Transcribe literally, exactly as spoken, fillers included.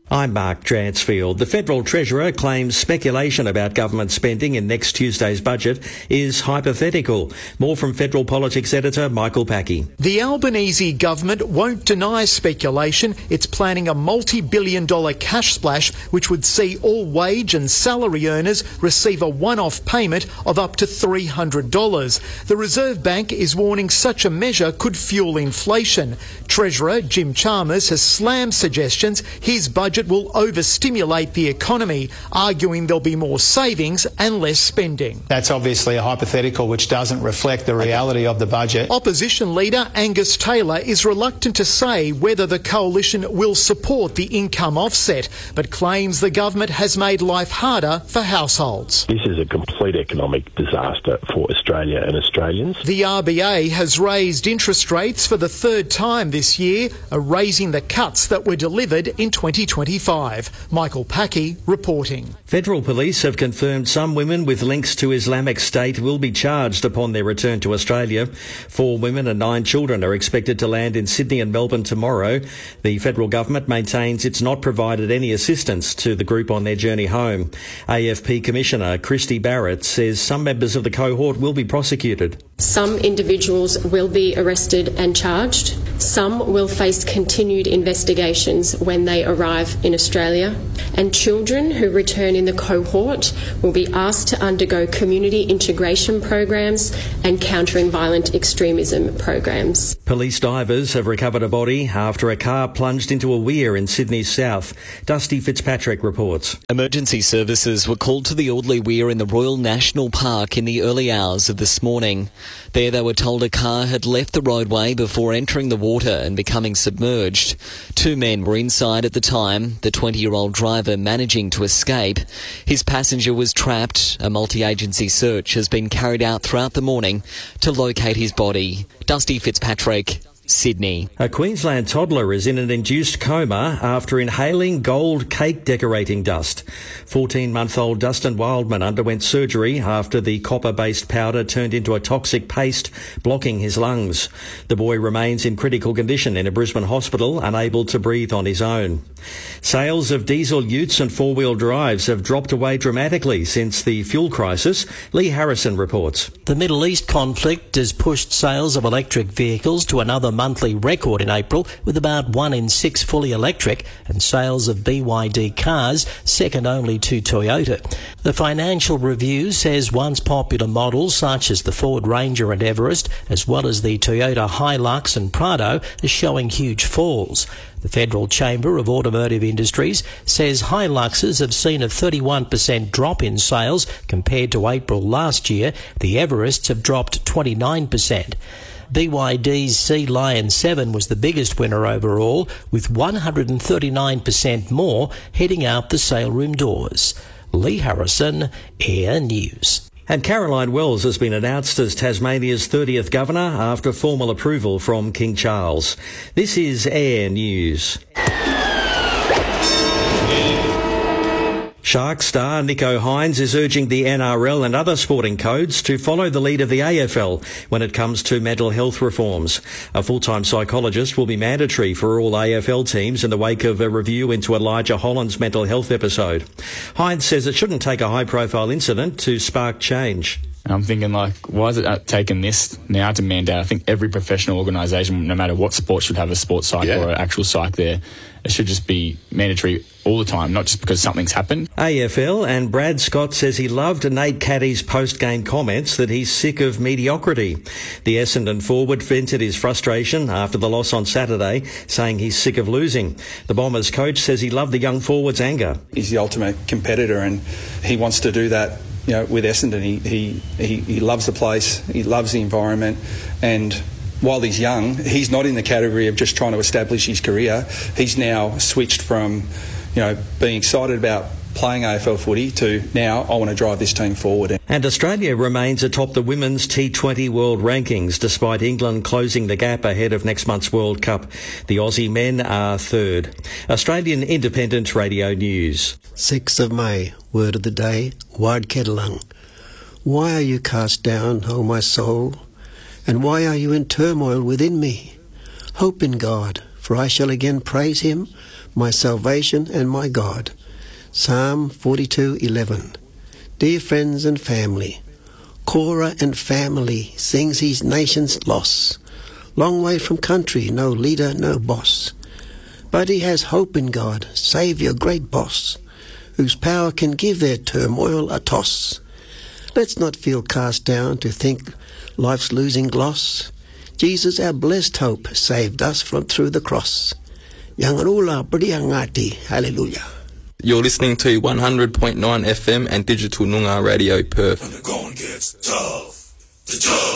I'm Mark Dransfield. The Federal Treasurer claims speculation about government spending in next Tuesday's budget is hypothetical. More from Federal Politics Editor Michael Packey. The Albanese government won't deny speculation. It's planning a multi-billion dollar cash splash which would see all wage and salary earners receive a one-off payment of up to three hundred dollars. The Reserve Bank is warning such a measure could fuel inflation. Treasurer Jim Chalmers has slammed suggestions his budget will overstimulate the economy, arguing there'll be more savings and less spending. That's obviously a hypothetical which doesn't reflect the reality of the budget. Opposition leader Angus Taylor is reluctant to say whether the coalition will support the income offset, but claims the government has made life harder for households. This is a complete economic disaster for Australia and Australians. The R B A has raised interest rates for the third time this year, erasing the cuts that were delivered in twenty twenty-five. Michael Packey reporting. Federal police have confirmed some women with links to Islamic State will be charged upon their return to Australia. Four women and nine children are expected to land in Sydney and Melbourne tomorrow. The federal government maintains it's not provided any assistance to the group on their journey home. A F P Commissioner Christy Barrett says some members of the cohort will be prosecuted. Some individuals will be arrested and charged. Some will face continued investigations when they arrive in Australia. And children who return in the cohort will be asked to undergo community integration programs and countering violent extremism programs. Police divers have recovered a body after a car plunged into a weir in Sydney's south. Dusty Fitzpatrick reports. Emergency services were called to the Audley Weir in the Royal National Park in the early hours of this morning. There they were told a car had left the roadway before entering the water and becoming submerged. Two men were inside at the time, the twenty-year-old driver managing to escape. His passenger was trapped. A multi-agency search has been carried out throughout the morning to locate his body. Dusty Fitzpatrick, Sydney. A Queensland toddler is in an induced coma after inhaling gold cake decorating dust. fourteen-month-old Dustin Wildman underwent surgery after the copper-based powder turned into a toxic paste, blocking his lungs. The boy remains in critical condition in a Brisbane hospital, unable to breathe on his own. Sales of diesel utes and four-wheel drives have dropped away dramatically since the fuel crisis. Lee Harrison reports. The Middle East conflict has pushed sales of electric vehicles to another monthly record in April, with about one in six fully electric, and sales of B Y D cars second only to Toyota. The Financial Review says once popular models such as the Ford Ranger and Everest, as well as the Toyota Hilux and Prado, are showing huge falls. The Federal Chamber of Automotive Industries says Hiluxes have seen a thirty-one percent drop in sales compared to April last year. The Everests have dropped twenty-nine percent. B Y D's Sea Lion seven was the biggest winner overall, with one hundred thirty-nine percent more heading out the sale room doors. Lee Harrison, Air News. And Caroline Wells has been announced as Tasmania's thirtieth Governor after formal approval from King Charles. This is Air News. Sharks star Nico Hines is urging the N R L and other sporting codes to follow the lead of the A F L when it comes to mental health reforms. A full-time psychologist will be mandatory for all A F L teams in the wake of a review into Elijah Holland's mental health episode. Hines says it shouldn't take a high-profile incident to spark change. I'm thinking, like, why is it taking this now to mandate? I think every professional organisation, no matter what sport, should have a sports psych yeah. or an actual psych there. It should just be mandatory all the time, not just because something's happened. A F L and Brad Scott says he loved Nate Caddy's post-game comments that he's sick of mediocrity. The Essendon forward vented his frustration after the loss on Saturday, saying he's sick of losing. The Bombers coach says he loved the young forward's anger. He's the ultimate competitor and he wants to do that. You know, with Essendon, he, he, he, he loves the place, he loves the environment, and while he's young, he's not in the category of just trying to establish his career. He's now switched from, you know, being excited about playing A F L footy to now, I want to drive this team forward. And Australia remains atop the women's T twenty World Rankings, despite England closing the gap ahead of next month's World Cup. The Aussie men are third. Australian Independent Radio News. sixth of May, word of the day, Ward Kedalung. Why are you cast down, O my soul? And why are you in turmoil within me? Hope in God, for I shall again praise him, my salvation and my God. Psalm forty-two eleven. Dear friends and family, Korah and family sings his nation's loss. Long way from country, no leader, no boss. But he has hope in God, Saviour, great boss, whose power can give their turmoil a toss. Let's not feel cast down to think life's losing gloss. Jesus, our blessed hope, saved us from through the cross. Yanganula Briangati, hallelujah. You're listening to one hundred point nine F M and Digital Noongar Radio Perth. And the going gets tough. The tough.